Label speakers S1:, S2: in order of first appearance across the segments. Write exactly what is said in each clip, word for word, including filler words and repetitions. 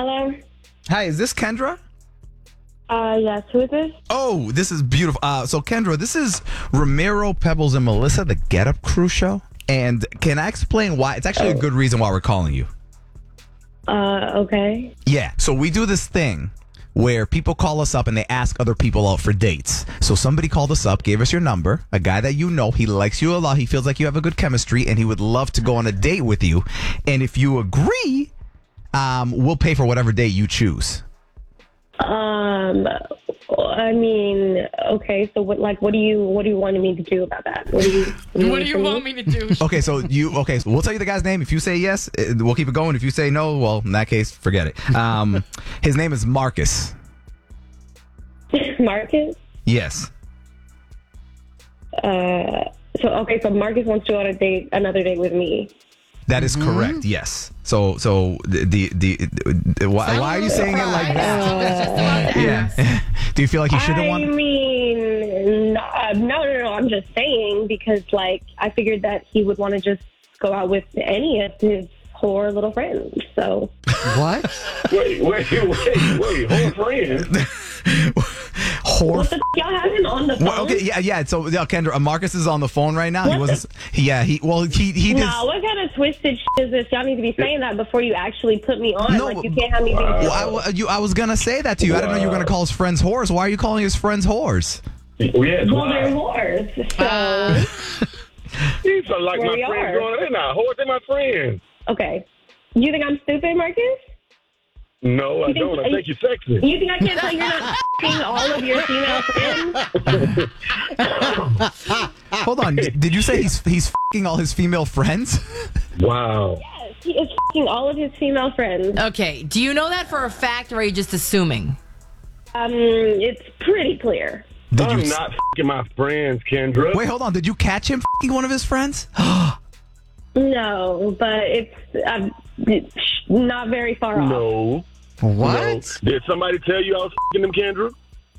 S1: Hello?
S2: Hi, is this Kendra?
S1: Uh, yes, who is this?
S2: Oh, this is beautiful. Uh, so, Kendra, this is Ramiro, Pebbles, and Melissa, the Get Up Crew show. And can I explain why? It's actually a good reason why we're calling you.
S1: Uh, okay.
S2: Yeah. So we do this thing where people call us up and they ask other people out for dates. So somebody called us up, gave us your number, a guy that you know, he likes you a lot, he feels like you have a good chemistry, and he would love to go on a date with you. And if you agree, um, we'll pay for whatever date you choose.
S1: Um, I mean, okay, so what, like, what do you, what do you want me to do about that? What do you,
S3: What do you want me to do?
S2: Okay, so you, okay, so we'll tell you the guy's name. If you say yes, eh, we'll keep it going. If you say no, well, in that case, forget it. Um, his name is Marcus.
S1: Marcus?
S2: Yes.
S1: Uh, so, okay, so Marcus wants to go on a date, another date with me.
S2: That is correct. Yes. So, so the the, the, the why, why are you saying it like that? Yeah. Do you feel like he should have
S1: I
S2: won?
S1: mean, no, no, no, no, I'm just saying because, like, I figured that he would want to just go out with any of his poor little friends, so.
S4: What?
S5: Wait, wait, wait, wait, whole friend.
S2: Whore.
S1: What the f- y'all have him on the phone?
S2: Well, okay, yeah, yeah. So, yeah, Kendra, uh, Marcus is on the phone right now.
S1: What
S2: he wasn't. He, yeah, he. Well, he he did.
S1: No, what kind of twisted shit is this? Y'all need to be saying that before you actually put me on.
S2: No,
S1: like, you can't have me
S5: wow.
S1: think.
S2: Well, I, you, I was gonna say that to you. I didn't know you were gonna call his friends whores. Why are you calling his friends whores?
S5: Yeah,
S1: Well, they're whores, so.
S5: These are like
S1: Where
S5: my
S1: we
S5: friends
S1: are.
S5: going, they're not whores, they're my friends.
S1: Okay. You think I'm stupid, Marcus?
S5: No, I
S1: You think-
S5: don't. I think you're sexy.
S1: You think I can't tell you're not f***ing all of your female friends?
S2: Hold on. Did you say he's he's fucking all his female friends?
S5: Wow.
S1: Yes, he is f***ing all of his female friends.
S3: Okay. Do you know that for a fact, or are you just assuming?
S1: Um, it's pretty clear.
S2: Did
S5: I'm
S2: you?
S5: not f***ing my friends, Kendra.
S2: Wait, hold on. Did you catch him fucking one of his friends?
S1: No, but it's, um, it's not very far off.
S5: No.
S4: What?
S5: No. Did somebody tell you I was f***ing them, Kendra?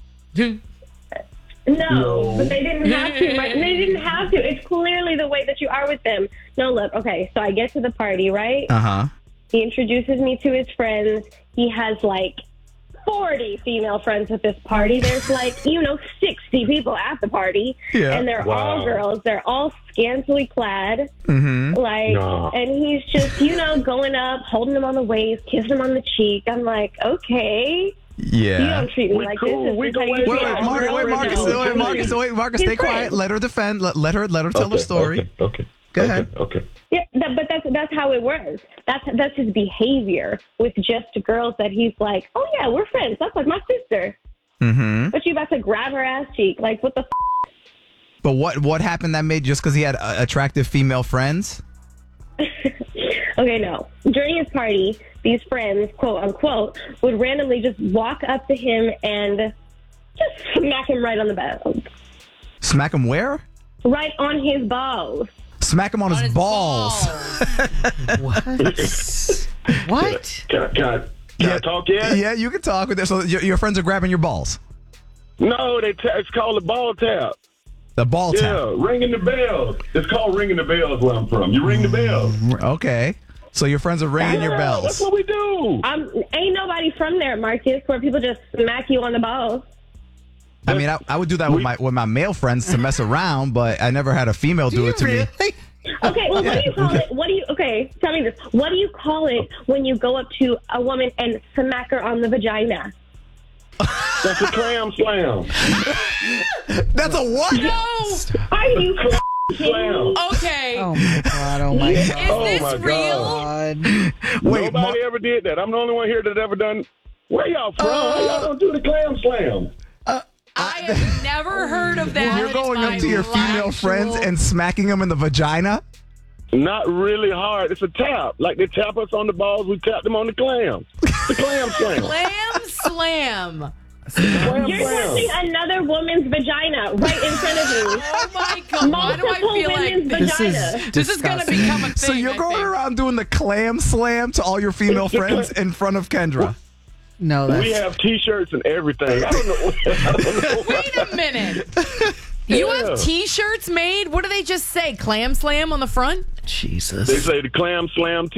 S1: No,
S5: No.
S1: but they didn't have to. Right? They didn't have to. It's clearly the way that you are with them. No, look, okay, so I get to the party, right?
S2: Uh huh.
S1: He introduces me to his friends. He has like forty female friends at this party. There's like, you know, sixty people at the party.
S2: Yeah.
S1: And they're
S5: Wow.
S1: all girls. They're all scantily clad.
S2: Mm-hmm.
S1: Like,
S5: Nah.
S1: and he's just, you know, going up, holding him on the waist, kissing him on the cheek. I'm like, okay.
S2: Yeah.
S1: You don't treat me
S5: We
S1: like
S5: cool.
S1: this. This
S5: We
S1: is how
S5: go
S1: you
S5: wait,
S2: Wait,
S1: treat
S2: wait,
S1: a
S2: Marcus,
S1: girl
S2: wait,
S1: or
S2: Marcus,
S1: no?
S2: wait, Marcus, wait, Marcus, stay
S1: He's
S2: quiet.
S1: great.
S2: Let her defend. Let, let her, let her tell
S5: okay,
S2: her story.
S5: Okay, okay.
S2: Go
S5: okay,
S2: ahead.
S5: Okay.
S1: Yeah, that, but that's that's how it was. That's that's his behavior with just girls. That he's like, oh yeah, we're friends. That's like my sister.
S2: Mm-hmm.
S1: But you about to grab her ass cheek? Like what the? F-?
S2: But what what happened that made just because he had uh, attractive female friends?
S1: Okay, no. During his party, these friends, quote unquote, would randomly just walk up to him and just smack him right on the balls,
S2: Smack him where?
S1: right on his balls.
S2: Smack him on,
S3: On
S2: his,
S3: his
S2: balls.
S4: What? What?
S5: Can I, can I, can I talk yet?
S2: Yeah, you can talk with this. So your, your friends are grabbing your balls.
S5: No, they ta- it's called a ball tap.
S2: The ball tap.
S5: Yeah, ringing the bells. It's called ringing the bells where I'm from. You ring the bells.
S2: Okay. So your friends are ringing your
S5: Yeah, That's
S2: bells.
S5: what we do.
S1: Um, ain't nobody from there, Marcus, where people just smack you on the balls.
S2: I mean, I, I would do that with my with my male friends to mess around, but I never had a female do, it to me.
S1: Okay, well, what do you call it? What do you, okay, tell me this. What do you call it when you go up to a woman and smack her on the vagina?
S5: That's a clam slam.
S2: That's a what?
S3: No.
S1: Are you
S5: Slam.
S3: Okay.
S4: Oh my god! Oh my
S3: Is
S4: god!
S5: Oh
S3: this
S5: my
S3: real?
S4: God.
S2: Wait,
S5: Nobody
S2: Mar-
S5: ever did that. I'm the only one here that ever done. Where y'all from? How y'all don't do the clam slam?
S3: I have never heard of that.
S2: you're going
S3: in
S2: up
S3: my
S2: to your female
S3: actual-
S2: friends and smacking them in the vagina?
S5: Not really hard. It's a tap. Like they tap us on the balls, we tap them on the clam. The clam slam.
S3: Clam slam.
S5: Clam
S1: You're
S5: slam.
S1: touching another woman's vagina right in front of you.
S3: Oh my god! Why do I
S1: Multiple
S3: feel like
S1: women's
S3: this?
S4: This
S1: vagina.
S4: is
S3: This is gonna
S4: disgusting.
S3: become a thing.
S2: So you're
S3: I
S2: going
S3: think.
S2: around doing the clam slam to all your female friends in front of Kendra.
S4: No, that's
S5: We have T-shirts and everything. I don't know. I don't know.
S3: Wait a minute. You
S5: Yeah.
S3: have T-shirts made? What do they just say? Clam slam on the front?
S4: Jesus.
S5: They say the clam slam